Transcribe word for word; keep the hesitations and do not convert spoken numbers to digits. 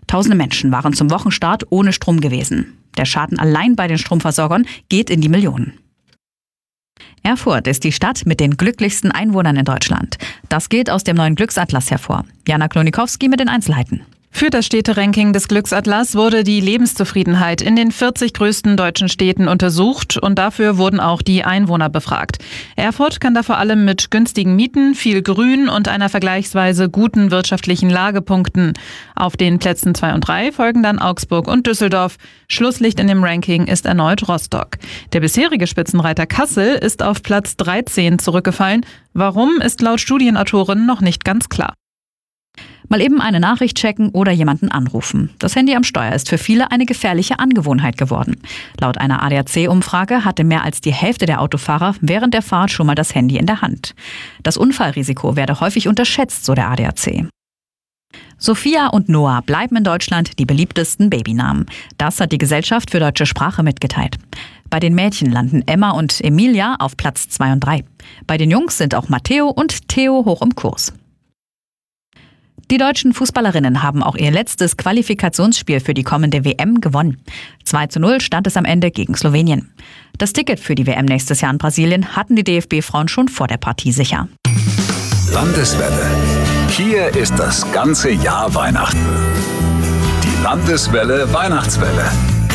Tausende Menschen waren zum Wochenstart ohne Strom gewesen. Der Schaden allein bei den Stromversorgern geht in die Millionen. Erfurt ist die Stadt mit den glücklichsten Einwohnern in Deutschland. Das geht aus dem neuen Glücksatlas hervor. Jana Klonikowski mit den Einzelheiten. Für das Städteranking des Glücksatlas wurde die Lebenszufriedenheit in den vierzig größten deutschen Städten untersucht und dafür wurden auch die Einwohner befragt. Erfurt kann da vor allem mit günstigen Mieten, viel Grün und einer vergleichsweise guten wirtschaftlichen Lage punkten. Auf den Plätzen zwei und drei folgen dann Augsburg und Düsseldorf. Schlusslicht in dem Ranking ist erneut Rostock. Der bisherige Spitzenreiter Kassel ist auf Platz dreizehn zurückgefallen. Warum, ist laut Studienautoren noch nicht ganz klar. Mal eben eine Nachricht checken oder jemanden anrufen. Das Handy am Steuer ist für viele eine gefährliche Angewohnheit geworden. Laut einer A D A C-Umfrage hatte mehr als die Hälfte der Autofahrer während der Fahrt schon mal das Handy in der Hand. Das Unfallrisiko werde häufig unterschätzt, so der A D A C. Sophia und Noah bleiben in Deutschland die beliebtesten Babynamen. Das hat die Gesellschaft für deutsche Sprache mitgeteilt. Bei den Mädchen landen Emma und Emilia auf Platz zwei und drei. Bei den Jungs sind auch Matteo und Theo hoch im Kurs. Die deutschen Fußballerinnen haben auch ihr letztes Qualifikationsspiel für die kommende W M gewonnen. zwei zu null stand es am Ende gegen Slowenien. Das Ticket für die W M nächstes Jahr in Brasilien hatten die D F B-Frauen schon vor der Partie sicher. Landeswelle. Hier ist das ganze Jahr Weihnachten. Die Landeswelle Weihnachtswelle.